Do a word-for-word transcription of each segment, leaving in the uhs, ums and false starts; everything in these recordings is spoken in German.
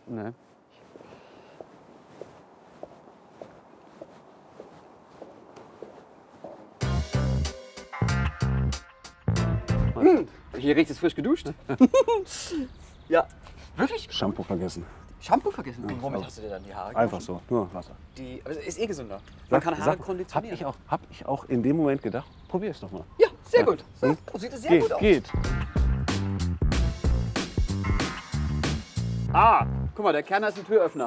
Ne. Hm. Hier riecht es frisch geduscht. Ja. Wirklich? Shampoo vergessen. Shampoo vergessen? Ja, Und womit aber hast du dir dann die Haare Einfach gewaschen? so, nur Wasser. Die, aber ist eh gesünder. Man kann Haare Sag, konditionieren. Hab ich, auch, hab ich auch in dem Moment gedacht, probier es doch mal. Ja, sehr Ja. gut. So, Hm? sieht es sehr Geht, gut aus. geht. Ah, guck mal, der Kerner ist ein Türöffner.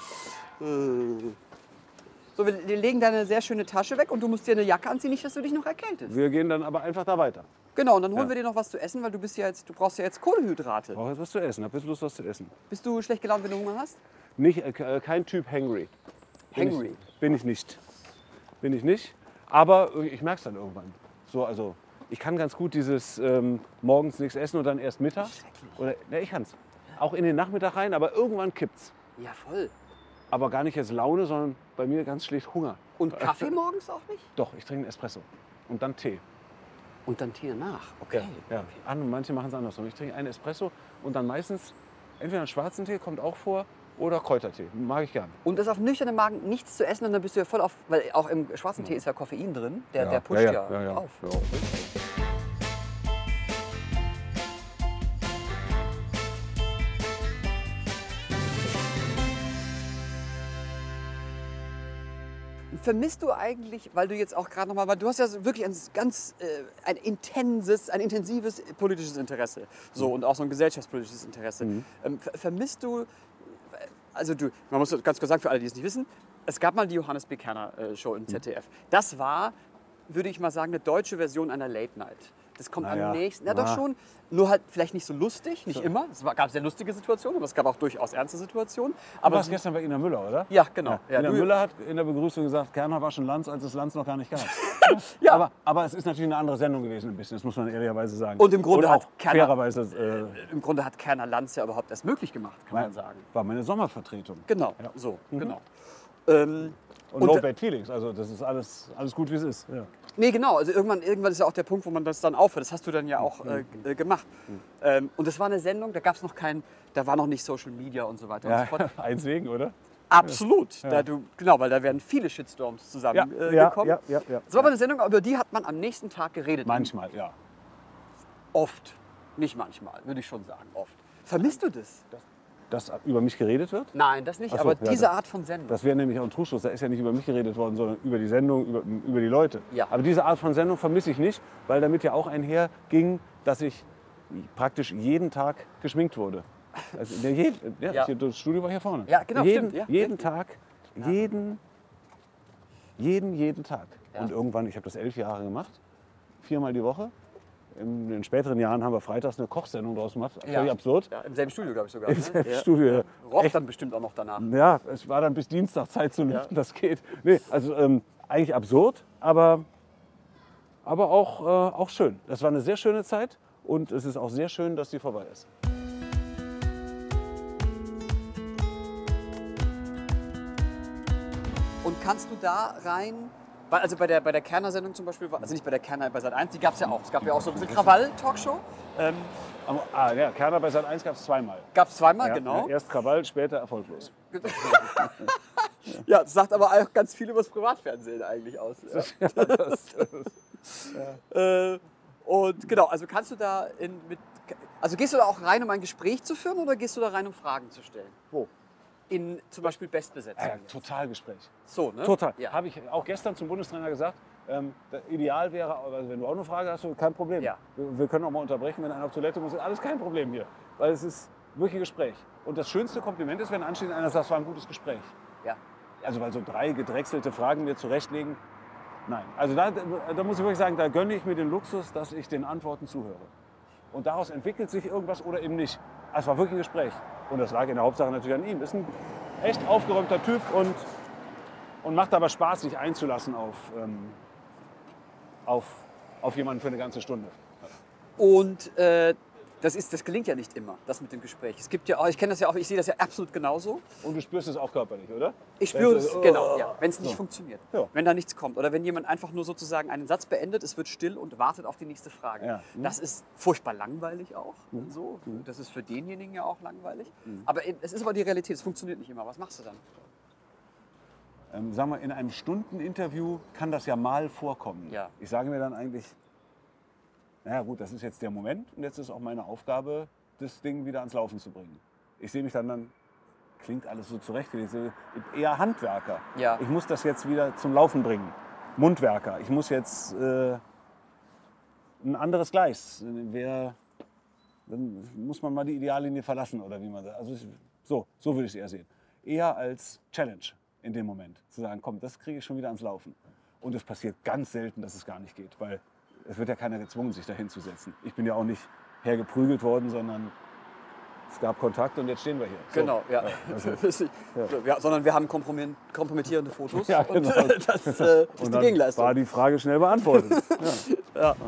So, wir wir legen deine sehr schöne Tasche weg und du musst dir eine Jacke anziehen, nicht, dass du dich noch erkältest. Wir gehen dann aber einfach da weiter. Genau, und dann holen Ja. wir dir noch was zu essen, weil du bist ja jetzt, du brauchst ja jetzt Kohlenhydrate. Ich brauche jetzt was zu essen. Hab jetzt Lust, was zu essen. Bist du schlecht gelaunt, wenn du Hunger hast? Nicht, äh, kein Typ hangry. Bin Hangry. Ich, bin ich nicht. Bin ich nicht. Aber ich merke es dann irgendwann. So, also, ich kann ganz gut dieses ähm, morgens nichts essen und dann erst Mittag. Oder, ne, ich kann es. Auch in den Nachmittag rein, aber irgendwann kippt's. Ja, voll. Aber gar nicht jetzt Laune, sondern bei mir ganz schlicht Hunger. Und Kaffee morgens auch nicht? Doch, ich trinke einen Espresso. Und dann Tee. Und dann Tee nach. Okay. Ja. An, manche machen es andersrum. Ich trinke einen Espresso und dann meistens entweder einen schwarzen Tee, kommt auch vor, oder Kräutertee. Mag ich gern. Und das auf nüchternen Magen nichts zu essen und dann bist du ja voll auf, weil auch im schwarzen Tee ist ja Koffein drin, der, der pusht ja, ja, ja, ja. auf. Ja. Vermisst du eigentlich, weil du jetzt auch gerade nochmal, weil du hast ja so wirklich ein ganz äh, ein intensives, ein intensives politisches Interesse, so Mhm. und auch so ein gesellschaftspolitisches Interesse. Mhm. Ähm, ver vermisst du, also du, man muss ganz kurz sagen für alle, die es nicht wissen, es gab mal die Johannes B. Kerner äh, Show im Z D F. Das war, würde ich mal sagen, eine deutsche Version einer Late Night. Das kommt Na am ja. nächsten, ja doch Na. schon, nur halt vielleicht nicht so lustig, nicht So. immer. Es war- gab sehr lustige Situationen, aber es gab auch durchaus ernste Situationen. Du Aber warst so- gestern bei Ina Müller, oder? ja, genau. Ja, Ina du- Müller hat in der Begrüßung gesagt, Kerner war schon Lanz, als es Lanz noch gar nicht gab. Ja. aber, aber es ist natürlich eine andere Sendung gewesen, ein bisschen, das muss man ehrlicherweise sagen. Und im Grunde Und auch hat Kerner- fairerweise äh, Im Grunde hat Kerner Lanz ja überhaupt erst möglich gemacht, kann man mein- sagen. war meine Sommervertretung. Genau, Ja. so, Mhm. genau. Ähm, Und, Und no da- bad feelings, also das ist alles, alles gut, wie es ist. Ja. nee, genau, also irgendwann, irgendwann ist ja auch der Punkt, wo man das dann aufhört. Das hast du dann ja auch äh, äh, gemacht. Ähm, und das war eine Sendung, da gab es noch kein, da war noch nicht Social Media und so weiter und so Ja, fort. eins wegen, oder? Absolut. Da du, genau, weil da werden viele Shitstorms zusammen Ja, äh, ja, gekommen. ja, ja, ja. Das war aber eine Sendung, über die hat man am nächsten Tag geredet. Manchmal, ja. Oft. Nicht manchmal, würde ich schon sagen, oft. Vermisst du das? Dass über mich geredet wird? Nein, das nicht, Ach so, aber ja, diese das- Art von Sendung. Das wäre nämlich auch ein Trugschluss. Da ist ja nicht über mich geredet worden, sondern über die Sendung, über, über die Leute. Ja. Aber diese Art von Sendung vermisse ich nicht, weil damit ja auch einherging, dass ich praktisch jeden Tag geschminkt wurde. Also, der je, ja, Ja. Hier, das Studio war hier vorne. Ja, genau, Jeden, stimmt, ja, jeden richtig. Tag, jeden, jeden, jeden Tag. Ja. Und irgendwann, ich habe das elf Jahre gemacht, viermal die Woche. In den späteren Jahren haben wir freitags eine Kochsendung draus gemacht. Völlig absurd. Ja, im selben Studio, glaube ich sogar. Im ne? selben Ja. Studio, ja. Roch Echt? dann bestimmt auch noch danach. Ja, es war dann bis Dienstag Zeit zu lüften, Ja. das geht. Nee, also ähm, eigentlich absurd, aber, aber auch, äh, auch schön. Das war eine sehr schöne Zeit und es ist auch sehr schön, dass sie vorbei ist. Und kannst du da rein, weil also bei der, bei der Kerner-Sendung zum Beispiel, war- also nicht bei der Kerner, bei Sat eins, die gab es ja auch. Es gab ja auch so ein bisschen Krawall-Talkshow. Ähm, Aber, ah, ja, Kerner bei Sat eins gab es zweimal. gab es zweimal, Ja, genau. ja, erst Krawall, später erfolglos. Ja, das sagt aber auch ganz viel über das Privatfernsehen eigentlich aus. Ja. Das, Äh, und genau, also kannst du da in, mit, also gehst du da auch rein, um ein Gespräch zu führen oder gehst du da rein, um Fragen zu stellen? wo? In zum Beispiel Bestbesetzung. Ja, total Gespräch. So, ne? Total. Ja. Habe ich auch gestern zum Bundestrainer gesagt. Ähm, das Ideal wäre, also wenn du auch eine Frage hast, kein Problem. Ja. Wir, wir können auch mal unterbrechen, wenn einer auf Toilette muss. Alles kein Problem hier. Weil es ist wirklich ein Gespräch. Und das schönste Kompliment ist, wenn anschließend einer sagt, es war ein gutes Gespräch. Ja. Also weil so drei gedrechselte Fragen mir zurechtlegen, nein. Also da, da muss ich wirklich sagen, da gönne ich mir den Luxus, dass ich den Antworten zuhöre. Und daraus entwickelt sich irgendwas oder eben nicht. Es war wirklich ein Gespräch. Und das lag in der Hauptsache natürlich an ihm. Ist ein echt aufgeräumter Typ und, und macht aber Spaß, sich einzulassen auf, ähm, auf, auf jemanden für eine ganze Stunde. Und äh, Das, ist, das gelingt ja nicht immer, das mit dem Gespräch. Es gibt ja auch, ich kenne das ja auch, ich sehe das ja absolut genauso. Und du spürst es auch körperlich, oder? Ich spüre Wenn's es, so, genau, oh, ja, wenn es nicht so. funktioniert. Ja. Wenn da nichts kommt. Oder wenn jemand einfach nur sozusagen einen Satz beendet, es wird still und wartet auf die nächste Frage. Ja. Mhm. Das ist furchtbar langweilig auch. So. Das ist für denjenigen ja auch langweilig. Mhm. Aber es ist aber die Realität, es funktioniert nicht immer. Was machst du dann? Ähm, sag mal, in einem Stundeninterview kann das ja mal vorkommen. Ja. Ich sage mir dann eigentlich, naja gut, das ist jetzt der Moment und jetzt ist auch meine Aufgabe, das Ding wieder ans Laufen zu bringen. Ich sehe mich dann, dann klingt alles so zurechtgelegt, eher Handwerker. Ja. Ich muss das jetzt wieder zum Laufen bringen. Mundwerker. Ich muss jetzt äh, ein anderes Gleis. Wer, dann muss man mal die Ideallinie verlassen oder wie man sagt. Also ich, so, so würde ich es eher sehen. Eher als Challenge in dem Moment. Zu sagen, komm, das kriege ich schon wieder ans Laufen. Und es passiert ganz selten, dass es gar nicht geht, weil es wird ja keiner gezwungen, sich dahin zu setzen. Ich bin ja auch nicht hergeprügelt worden, sondern es gab Kontakt und jetzt stehen wir hier. So. Genau, ja. also, ja. Ja, sondern wir haben kompromi- kompromittierende Fotos. Ja, genau. Und das äh, ist und die dann Gegenleistung. war die Frage schnell beantwortet. ja. Ja.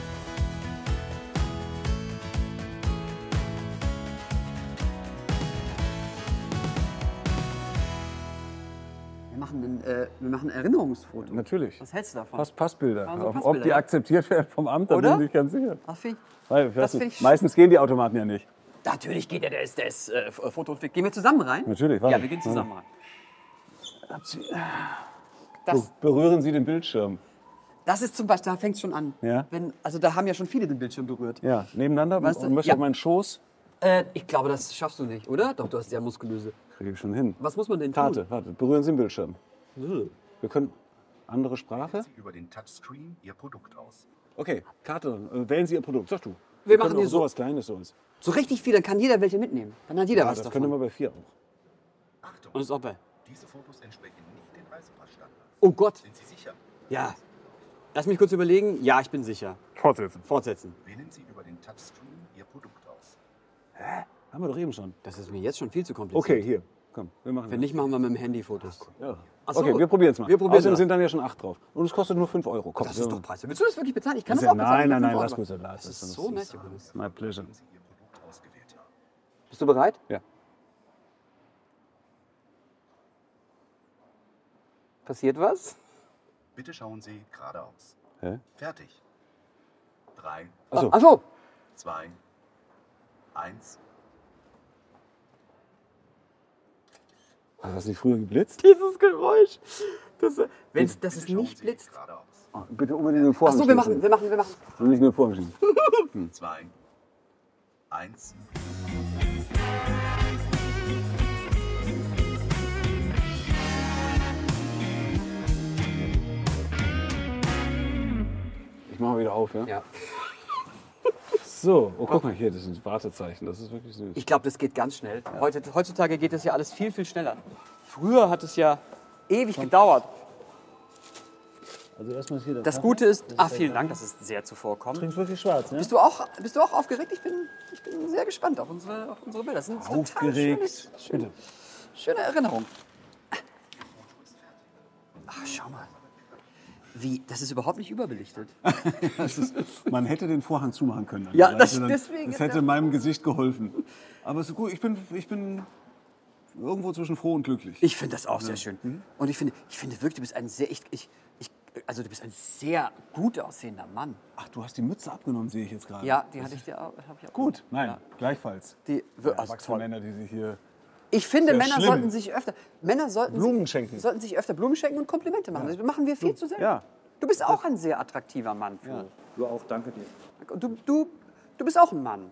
Wir machen, ein, äh, wir machen ein Erinnerungsfoto. Natürlich. Was hältst du davon? Pass, Passbilder. Also Ob Passbilder, die ja. akzeptiert werden vom Amt, da Oder? bin ich nicht ganz sicher. Ach, find Weil, ich weiß Das nicht, find ich- meistens gehen die Automaten ja nicht. Natürlich geht ja der, der, ist äh, Foto und Film. Gehen wir zusammen rein? Natürlich, warte. Ja, wir gehen zusammen rein. Das, Berühren Sie den Bildschirm. das ist zum Beispiel, da fängt es schon an. Ja. Wenn, also da haben ja schon viele den Bildschirm berührt. Ja, nebeneinander Weißt du? und möchte Ja. auf meinen Schoß. Äh, ich glaube, das schaffst du nicht, oder? Doch, du hast ja muskulöse. Kriege ich schon hin. Was muss man denn tun? Karte, warte, berühren Sie den Bildschirm. Ugh. Wir können andere Sprache. Sie über den Touchscreen Ihr Produkt aus. Okay, Karte, äh, wählen Sie Ihr Produkt. Sag du. Wir können machen auch hier so- sowas Kleines so. So richtig viel, dann kann jeder welche mitnehmen. Dann hat jeder Ja, was das davon. können wir bei vier auch. Achtung, Und ist auch bei. diese Fotos entsprechen nicht den Reisepassstandards. Oh Gott. Sind Sie sicher? Ja. Lass mich kurz überlegen. Ja, ich bin sicher. Fortsetzen. Fortsetzen. Wählen Sie über den Touchscreen Ihr Produkt aus. Haben wir doch eben schon. Das ist mir jetzt schon viel zu kompliziert. Okay, hier. Komm, wir machen Wenn das. nicht, machen wir mit dem Handy Fotos. Ja. Ach so. Okay, wir probieren es mal. Wir probieren Außerdem das. sind dann ja schon acht drauf. Und es kostet nur fünf Euro. Komm, Das wir- ist doch preiswert. Willst du das wirklich bezahlen? Ich kann Das das ist auch ja- bezahlen. nein, nein, für nein, fünf lass Euro. gut, lass Das es. ist so nett, Johannes. My pleasure. Wenn Sie Ihr Produkt ausgewählt haben. Bist du bereit? Ja. Passiert was? Bitte schauen Sie geradeaus. Hä? Fertig. Drei, Achso. Ach so. zwei, eins. Hat das nicht früher geblitzt? Dieses Geräusch. Das, wenn's, dass es Bitte schauen nicht Sie blitzt. geradeaus. Oh, bitte unbedingt den Ach Vorhang so, wir schließen. machen, wir machen, wir machen. Und nicht nur den Vorhang schließen. Zwei, eins. Ich mache mal wieder auf, ja? Ja. So, oh, guck mal hier, das sind Wartezeichen. Das ist wirklich süß. Ich glaube, das geht ganz schnell. Heute, heutzutage geht das ja alles viel, viel schneller. Früher hat es ja ewig gedauert. Also erstmal hier der Das Kaffee. Gute ist, ah, vielen Dank, das ist sehr zuvorkommend. Trinkst wirklich schwarz, ne? Bist du auch, bist du auch aufgeregt? Ich bin, ich bin sehr gespannt auf unsere, auf unsere Bilder. Das sind total Aufgeregt. schönes- Schöne, schöne Erinnerung. Ach, schau mal. Wie, das ist überhaupt nicht überbelichtet. Das ist, man hätte den Vorhang zumachen können. an Ja, der das- Seite, dann- deswegen Das ist hätte ja- meinem Gesicht geholfen. Aber es ist gut, ich bin, ich bin irgendwo zwischen froh und glücklich. Ich finde das auch sehr schön. Und ich finde, ich finde wirklich, du bist ein sehr, ich, ich, ich, also du bist ein sehr gut aussehender Mann. Ach, du hast die Mütze abgenommen, sehe ich jetzt gerade. Ja, die hatte ich dir auch. Hab ich auch Gut, nein, Ja. gleichfalls. Die, Ja, also erwachsene toll. Männer, die sich hier Ich finde, Sehr Männer schlimm. sollten sich öfter, Männer sollten Blumen sich, schenken. sollten sich öfter Blumen schenken und Komplimente machen. Das machen wir viel zu selten. Ja. Du bist auch ein sehr attraktiver Mann. Flo. Du auch, danke dir. Und Du, du, du bist auch ein Mann.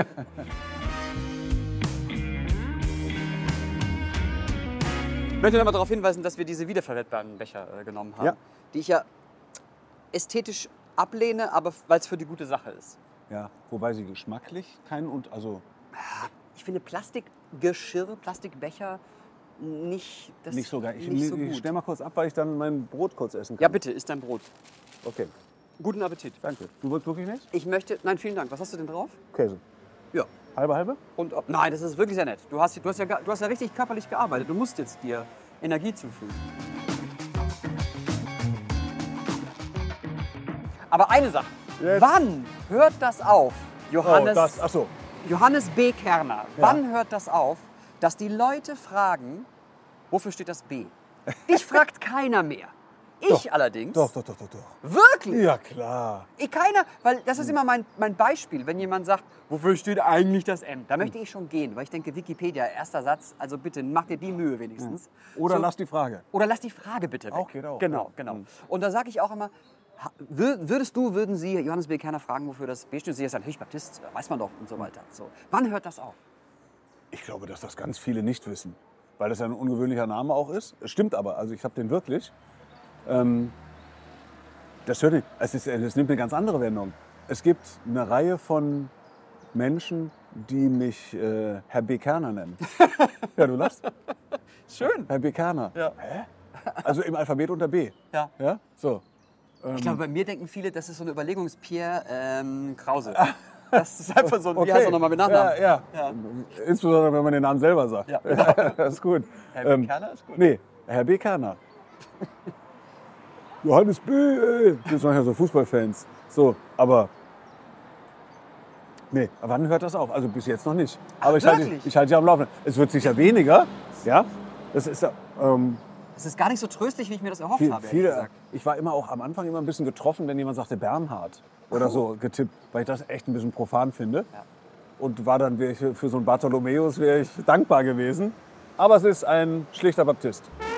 Ich möchte noch mal darauf hinweisen, dass wir diese wiederverwertbaren Becher äh, genommen haben, Ja. die ich ja ästhetisch ablehne, aber weil es für die gute Sache ist. Ja, wobei sie geschmacklich keinen und also Ich finde Plastikgeschirr, Plastikbecher nicht, das nicht so geil. Ich, nicht so ich gut. stell mal kurz ab, weil ich dann mein Brot kurz essen kann. Ja, bitte, isst dein Brot. Okay, Guten Appetit. danke. Du wolltest wirklich nicht? Ich möchte, nein, vielen Dank. Was hast du denn drauf? Käse. Ja. Halbe, halbe? Und ob, nein, das ist wirklich sehr nett. Du hast, du, hast ja, du hast ja richtig körperlich gearbeitet. Du musst jetzt dir Energie zufügen. Aber eine Sache. Jetzt. Wann hört das auf, Johannes, Oh, das, ach so. Johannes B. Kerner. Wann hört das auf, dass die Leute fragen, wofür steht das B? Dich fragt keiner mehr. Ich Doch, allerdings. Doch, doch, doch, doch, doch. Wirklich? Ja, klar. Ich keiner, weil das ist immer mein, mein Beispiel, wenn jemand sagt, wofür steht eigentlich das M? Da möchte ich schon gehen, weil ich denke, Wikipedia, erster Satz, also bitte mach dir die Mühe wenigstens. Oder So. lass die Frage. Oder lass die Frage bitte weg. Auch geht auch, Genau, ja. genau. Mhm. Und da sage ich auch immer, ha- wür- würdest du, würden Sie Johannes B. Kerner fragen, wofür das B steht? Sie ist natürlich Baptist, weiß man doch und so weiter. So. Wann hört das auf? Ich glaube, dass das ganz viele nicht wissen, weil das ja ein ungewöhnlicher Name auch ist. Es stimmt aber, also ich habe den wirklich. Ähm, das, hört nicht, es, ist, es nimmt eine ganz andere Wendung. Es gibt eine Reihe von Menschen, die mich äh, Herr B. Kerner nennen. Ja, du lachst? Schön. Herr B. Kerner. Ja. Hä? Also im Alphabet unter B. Ja. Ja? So. Ich glaube, bei mir denken viele, das ist so eine Überlegung, ist Pierre ähm, Krause. Das ist einfach so ein, wie heißt er nochmal mit Nachnamen? Ja, ja. Ja. Insbesondere, wenn man den Namen selber sagt. Ja. Das ist gut. Herr B. Kerner ist gut. Nee, Herr B. Kerner. Johannes B. ey. Das sind ja so Fußballfans. So, aber... Nee, aber wann hört das auf? Also bis jetzt noch nicht. Aber ich halte, wirklich? ich halte ja am Laufen. Es wird sicher weniger. Ja, das ist ja... Ähm, Das ist gar nicht so tröstlich, wie ich mir das erhofft viel, habe, ehrlich viele, gesagt. ich war immer auch am Anfang immer ein bisschen getroffen, wenn jemand sagte Bernhard oder so getippt, weil ich das echt ein bisschen profan finde. Ja. Und war dann wäre ich für so einen Bartholomäus wäre ich dankbar gewesen. Aber es ist ein schlichter Baptist.